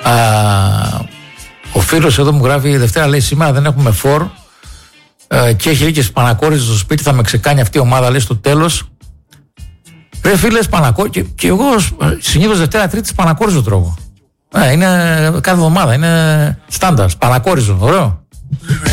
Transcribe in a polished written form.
Ο φίλος εδώ μου γράφει Δευτέρα, λέει σήμερα δεν έχουμε φορ και έχει και σπανακόριζε στο σπίτι, θα με ξεκάνει αυτή η ομάδα, λέει στο τέλος. Ρε φίλε, σπανακόριζε και εγώ συνήθως Δευτέρα Τρίτη σπανακόριζο τρώγω. Είναι κάθε εβδομάδα, είναι στάνταρ, σπανακόριζο, ωραίο.